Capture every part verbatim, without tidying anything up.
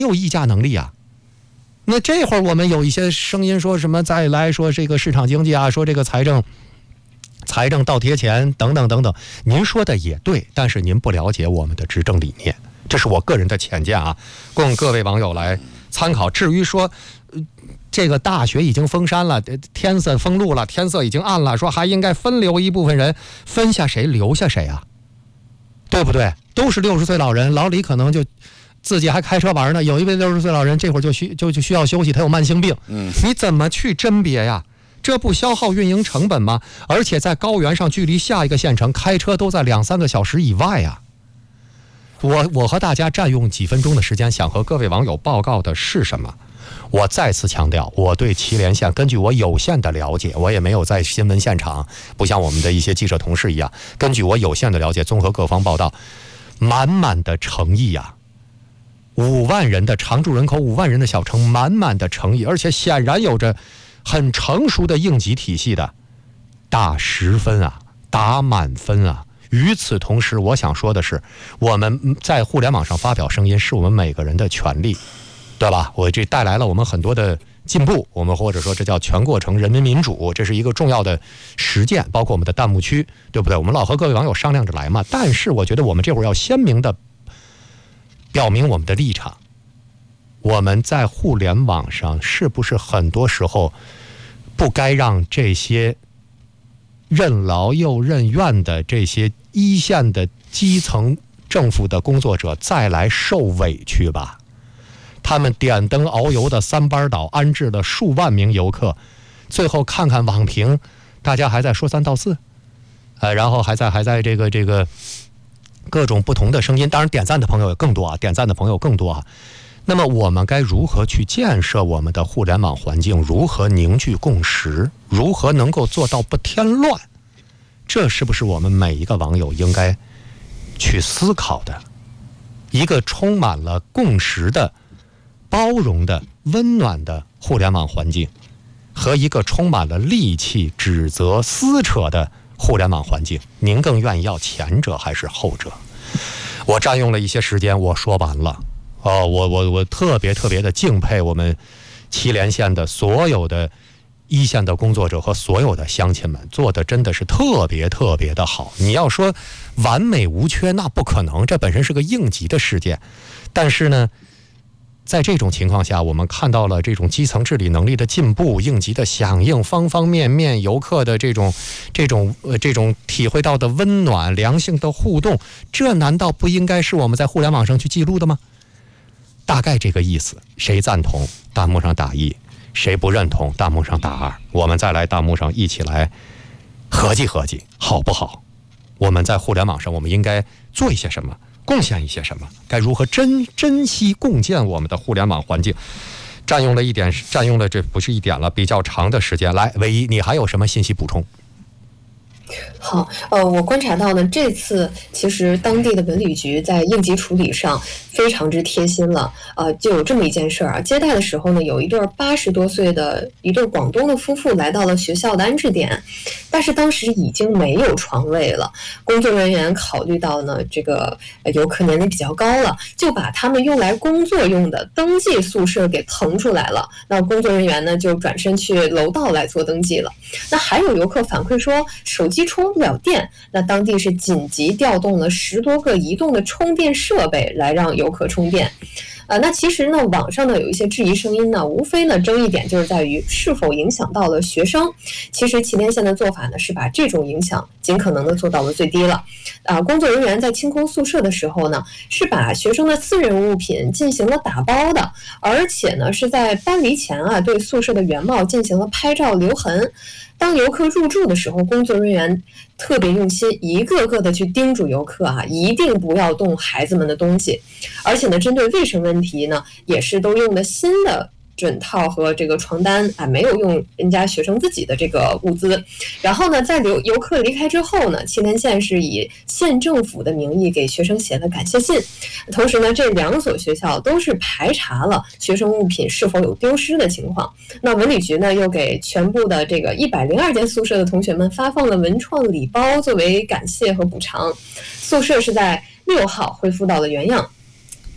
有议价能力啊。那这会儿我们有一些声音说什么再来说这个市场经济啊，说这个财政财政倒贴钱等等等等，您说的也对，但是您不了解我们的执政理念，这是我个人的浅见啊，供各位网友来参考。至于说、呃、这个大雪已经封山了，天色封路了，天色已经暗了，说还应该分流一部分人，分下谁留下谁啊，对不对？都是六十岁老人，老李可能就自己还开车玩呢，有一位六十岁老人这会儿就需就就需要休息，他有慢性病，嗯，你怎么去甄别呀？这不消耗运营成本吗？而且在高原上，距离下一个县城开车都在两三个小时以外呀。我我和大家占用几分钟的时间，想和各位网友报告的是什么？我再次强调，我对祁连县根据我有限的了解，我也没有在新闻现场，不像我们的一些记者同事一样，根据我有限的了解，综合各方报道，满满的诚意呀、啊。五万人的常住人口，五万人的小城，满满的诚意，而且显然有着很成熟的应急体系的，打十分啊，打满分啊。与此同时，我想说的是，我们在互联网上发表声音是我们每个人的权利，对吧？我这带来了我们很多的进步，我们或者说这叫全过程人民民主，这是一个重要的实践，包括我们的弹幕区，对不对？我们老和各位网友商量着来嘛。但是我觉得我们这会儿要鲜明的表明我们的立场，我们在互联网上是不是很多时候不该让这些任劳又任怨的这些一线的基层政府的工作者再来受委屈吧？他们点灯熬油的三班岛安置了数万名游客，最后看看网评，大家还在说三道四，呃，然后还在还在这个这个各种不同的声音，当然点赞的朋友也更多啊，点赞的朋友更多啊。那么我们该如何去建设我们的互联网环境？如何凝聚共识？如何能够做到不添乱？这是不是我们每一个网友应该去思考的？一个充满了共识的、包容的、温暖的互联网环境，和一个充满了戾气、指责、撕扯的互联网环境，您更愿意要前者还是后者？我占用了一些时间，我说完了。哦，我我我特别特别的敬佩我们祁连县的所有的一线的工作者和所有的乡亲们，做的真的是特别特别的好。你要说完美无缺，那不可能，这本身是个应急的事件。但是呢，在这种情况下，我们看到了这种基层治理能力的进步，应急的响应，方方面面游客的这种这种呃这种体会到的温暖、良性的互动，这难道不应该是我们在互联网上去记录的吗？大概这个意思，谁赞同弹幕上打一，谁不认同弹幕上打二，我们再来弹幕上一起来合计合计，好不好？我们在互联网上，我们应该做一些什么，贡献一些什么，该如何珍珍惜共建我们的互联网环境？占用了一点，占用了这不是一点了，比较长的时间。来，唯一，你还有什么信息补充？ 好，呃，我观察到呢，这次其实当地的文旅局在应急处理上非常之贴心了。呃，就有这么一件事儿啊，接待的时候呢，有一对八十多岁的一对广东的夫妇来到了学校的安置点，但是当时已经没有床位了。工作人员考虑到呢，这个游客年龄比较高了，就把他们用来工作用的登记宿舍给腾出来了。那工作人员呢，就转身去楼道来做登记了。那还有游客反馈说，手机充不了电，那当地是紧急调动了十多个移动的充电设备来让游客充电。呃，那其实呢，网上呢有一些质疑声音呢，无非呢争议点就是在于是否影响到了学生。其实祁连县的做法呢是把这种影响尽可能的做到了最低了。啊、呃，工作人员在清空宿舍的时候呢，是把学生的私人物品进行了打包的，而且呢是在搬离前啊对宿舍的原貌进行了拍照留痕。当游客入住的时候，工作人员特别用心，一个个的去叮嘱游客啊，一定不要动孩子们的东西。而且呢，针对卫生问题呢，也是都用的新的枕套和这个床单啊，没有用人家学生自己的这个物资。然后呢，在游游客离开之后呢，祁连县是以县政府的名义给学生写了感谢信。同时呢，这两所学校都是排查了学生物品是否有丢失的情况。那文旅局呢，又给全部的这个一百零二间宿舍的同学们发放了文创礼包作为感谢和补偿。宿舍是在六号恢复到了原样。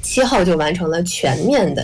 七号就完成了全面的